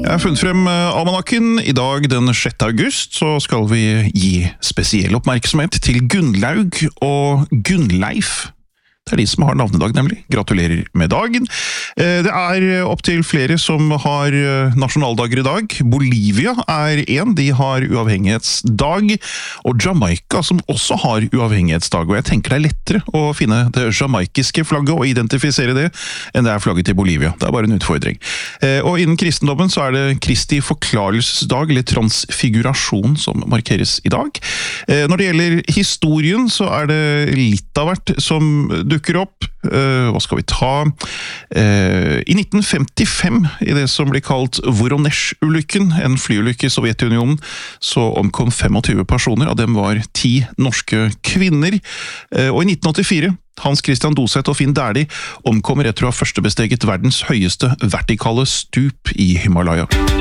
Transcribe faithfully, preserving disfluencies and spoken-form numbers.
Jeg har funnet frem almanakken. I dag den sjette august så skal vi gi spesiell oppmerksomhet til Gunnlaug og Gunnleif. Det er de som har navnedag, nemlig. Gratulerer med dagen. Det er opp til flere som har nasjonaldager i dag. Bolivia er en, de har uavhengighetsdag. Og Jamaica, som også har uavhengighetsdag. Og jeg tenker det er lettere å finne det jamaikiske flagget og identifisere det, enn det er flagget til Bolivia. Det er bare en utfordring. Og innen kristendommen så er det Kristi forklarelsesdag, eller transfigurasjon, som markeres i dag. Når det gjelder historien, så er det litt av hvert som dukker opp. Uh, hva skal vi ta? Uh, I nitten femtifem, i det som blir kalt Voronezh-ulykken, en flyulykke i Sovjetunionen, så omkom tjuefem personer, av dem var ti norske kvinner. Uh, og i nitten åttifire, Hans Christian Doseth og Finn Dæhlie omkommer etter å ha førstebesteget verdens høyeste vertikale stup i Himalaya.